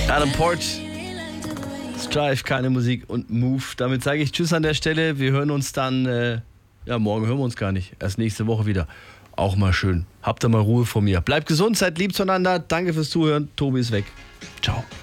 Adam Port, Strive, keine Musik und Move. Damit sage ich Tschüss an der Stelle. Wir hören uns dann, morgen hören wir uns gar nicht. Erst nächste Woche wieder. Auch mal schön. Habt ihr mal Ruhe vor mir. Bleibt gesund, seid lieb zueinander. Danke fürs Zuhören. Tobi ist weg. Ciao.